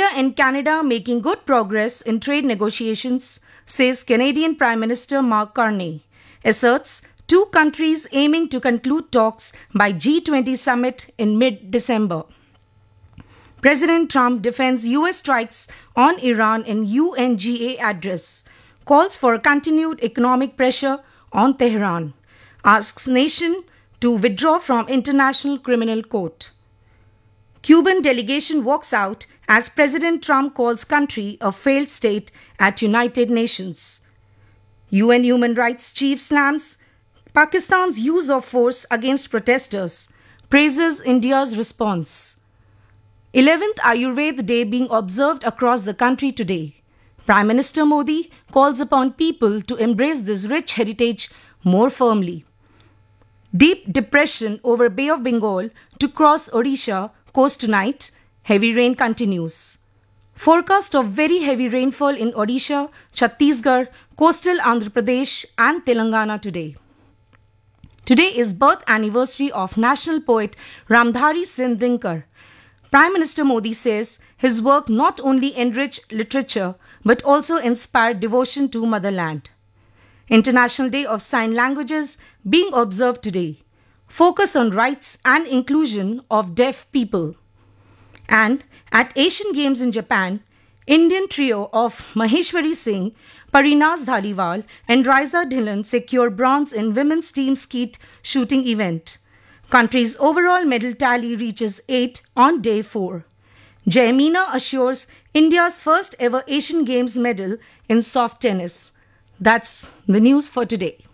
and Canada making good progress in trade negotiations, says Canadian Prime Minister Mark Carney, asserts two countries aiming to conclude talks by G20 summit in mid-December. President Trump defends US strikes on Iran in UNGA address, calls for continued economic pressure on Tehran, asks nation to withdraw from International Criminal Court. Cuban delegation walks out as President Trump calls country a failed state at United Nations. UN Human Rights Chief slams Pakistan's use of force against protesters, praises India's response. 11th Ayurveda Day being observed across the country today. Prime Minister Modi calls upon people to embrace this rich heritage more firmly. Deep depression over Bay of Bengal to cross Odisha coast tonight. Heavy rain continues. Forecast of very heavy rainfall in Odisha, Chhattisgarh, coastal Andhra Pradesh and Telangana today. Today is birth anniversary of national poet Ramdhari Singh Dinkar. Prime Minister Modi says his work not only enriched literature but also inspired devotion to motherland. International Day of Sign Languages being observed today. Focus on rights and inclusion of deaf people. And at Asian Games in Japan, Indian trio of Maheshwari Singh, Parinaz Dhaliwal and Raisa Dhillon secure bronze in women's team skeet shooting event. Country's overall medal tally reaches 8 on day 4. Jayamina assures India's first ever Asian Games medal in soft tennis. That's the news for today.